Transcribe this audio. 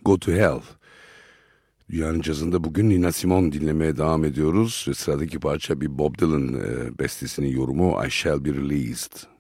Go to Hell. Dünyanın cazında bugün Nina Simone dinlemeye devam ediyoruz ve sıradaki parça bir Bob Dylan bestesinin yorumu I Shall Be Released.